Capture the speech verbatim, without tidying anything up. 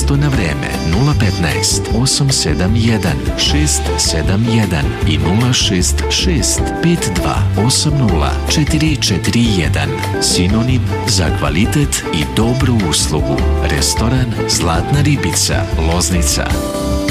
Isto na vreme nula petnaest osam sedam jedan šest sedam jedan i nula šest šest pet dva osam nula četiri četiri jedan. Sinonim za kvalitet i dobru uslugu. Restoran Zlatna ribica, Loznica.